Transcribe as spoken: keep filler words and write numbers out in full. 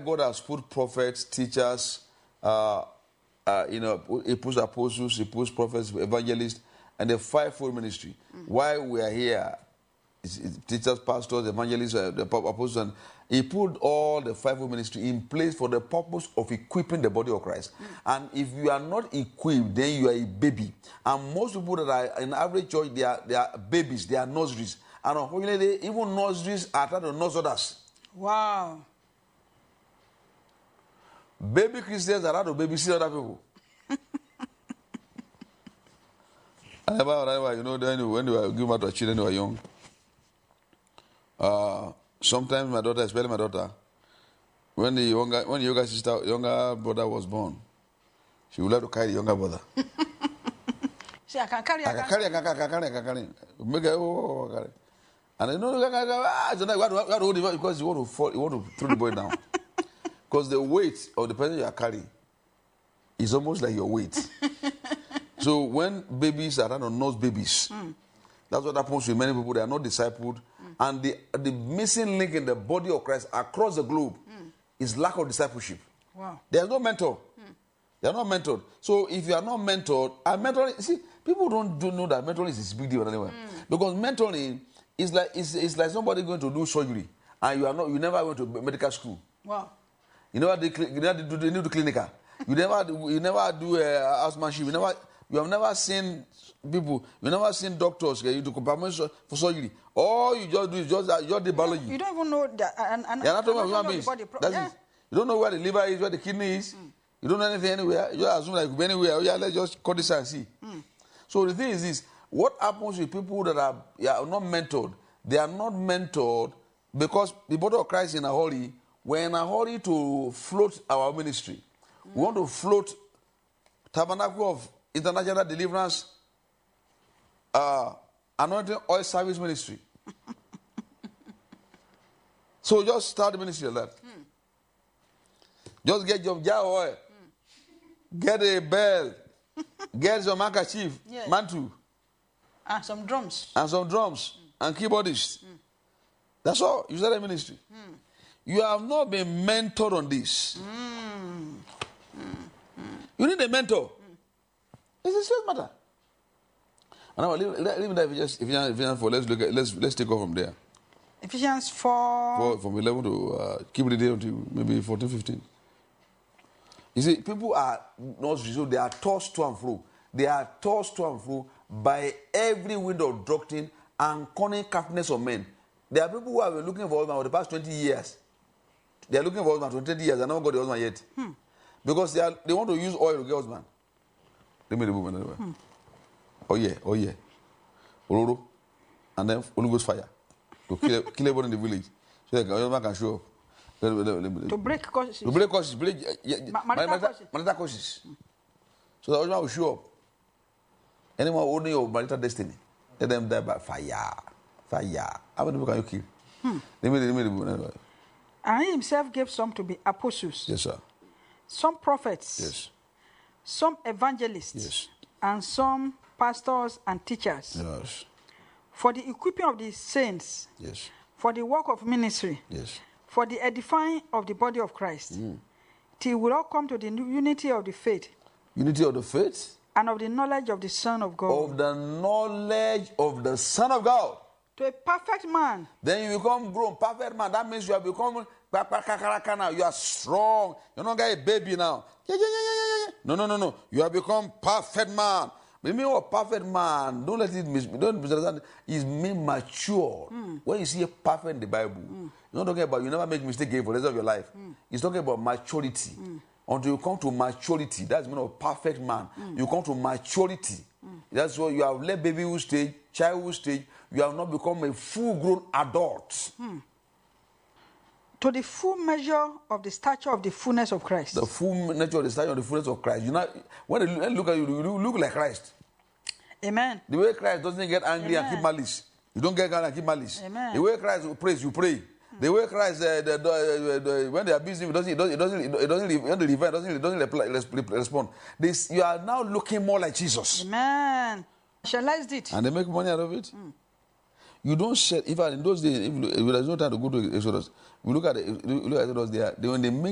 God has put prophets, teachers, uh, uh, you know, he puts apostles, he puts prophets, evangelists, and the fivefold ministry. Mm. Why we are here, it's, it's teachers, pastors, evangelists, uh, the apostles, and he put all the fivefold ministry in place for the purpose of equipping the body of Christ. Mm. And if you are not equipped, then you are a baby. And most people that are in average church, they are, they are babies, they are nurseries. And unfortunately, even nurseries are trying to nurse others. Wow. Baby Christians are trying to babysit other people. I never, I never, you know, when they were giving birth to our children, they were young. Uh, sometimes my daughter, especially my daughter, when the younger, when the younger sister, younger brother was born, she would like to carry the younger brother. See, I can carry, I can carry, I can carry, I can carry, I can carry. Make it, oh, carry. And I know, ah, so now you have to hold it because you want to fall, you want to throw the boy down. Because the weight of the person you are carrying is almost like your weight. So when babies are trying to nurse babies, mm. that's what happens to many people. They are not discipled. Mm. And the, the missing link in the body of Christ across the globe mm. is lack of discipleship. Wow. There's no mentor. Mm. They are not mentored. So if you are not mentored, and mentoring, see, people don't, don't know that mentoring is a big deal anyway. Mm. Because mentoring is like, it's, it's like somebody going to do surgery and you are not, you never went to medical school. Wow. You never did, you never do, you never do clinical. You never, you never do uh, housemanship. You never, you have never seen people. You never seen doctors. You do permission for surgery. All you just do is just, uh, just the biology. You don't even know that. And, and, You're not talking about human beings. That's yeah. it. You don't know where the liver is, where the kidney is. Mm. You don't know anything anywhere. You just assume like it could be anywhere. Oh, yeah, let's just cut this and see. Mm. So the thing is this: what happens with people that are, yeah, are not mentored? They are not mentored because the body of Christ is in a hurry. We're in a hurry to float our ministry. Mm. We want to float Tabernacle of International Deliverance, uh, Anointing Oil Service Ministry. So just start the ministry like that. Mm. Just get your jar oil, mm. get a bell, get some handkerchief, yeah. mantle, and some drums, and some drums, mm. and keyboardists. Mm. That's all. You start a ministry. Mm. You have not been mentored on this. Mm. Mm. Mm. You need a mentor. Mm. It's a serious matter. And now, leave, leave that Ephesians, Ephesians four. Let's look at. Let's let's take off from there. Ephesians four. four from eleven to uh, keep the day until maybe fourteen, fifteen. You see, people are not so they are tossed to and fro. They are tossed to and fro by every wind of doctrine and cunning craftiness of men. There are people who have been looking for husband for the past twenty years. They are looking for husband for twenty years and haven't got the husband yet. Hmm. Because they are they want to use oil to get husband. Let me remove another one. Oh yeah, oh yeah. Ororo. And then Holy Ghost fire. To kill, kill everyone in the village. So that your husband can show up. To break causes. To break causes. Break, yeah, Ma- marital causes. Marital causes. Hmm. So the husband will show up. Anyone holding your marital destiny, let them die by fire. Fire. How many people can you kill? Hmm. Let me, let me remove it. And he himself gave some to be apostles. Yes, sir. Some prophets. Yes. Some evangelists. Yes. And some pastors and teachers. Yes. For the equipping of the saints. Yes. For the work of ministry. Yes. For the edifying of the body of Christ. Mm. Till we all come to the unity of the faith. Unity of the faith? And of the knowledge of the Son of God. Of the knowledge of the Son of God. To a perfect man. Then you become grown, perfect man. That means you have become now. You are strong. You're not a baby now. Yeah, yeah, yeah, yeah, yeah. No, no, no, no. You have become perfect man. But mean what perfect man? Don't let it mis- don't misunderstand. Is mean mature. Mm. When you see a perfect in the Bible, mm. you're not talking about you never make mistake again for the rest of your life. Mm. It's talking about maturity. Mm. Until you come to maturity, that's the meaning of perfect man. Mm. You come to maturity. Mm. That's why you have left babyhood stage, childhood stage. You have not become a full-grown adult. Hmm. To the full measure of the stature of the fullness of Christ. The full nature of the stature of the fullness of Christ. You know, when they look at you, you look like Christ. Amen. The way Christ doesn't get angry Amen. and keep malice. You don't get angry and keep malice. Amen. The way Christ prays, you pray. Hmm. The way Christ, uh, the, the, the, when they are busy, it doesn't, it doesn't, it doesn't, it doesn't, it doesn't, it doesn't, it doesn't reply, respond. This, you are now looking more like Jesus. Amen. Realized it. And they make money out of it. Hmm. You don't sell. If in those days, if, if there's no time to go to Exodus, we look at the, look at Exodus there. They, when they make